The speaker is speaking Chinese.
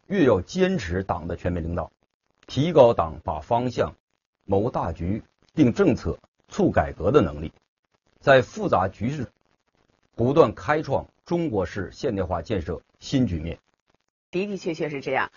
越要坚持党的全面领导，提高党把方向、谋大局、定政策、促改革的能力，在复杂局势不断开创中国式现代化建设新局面。 的的确确是这样。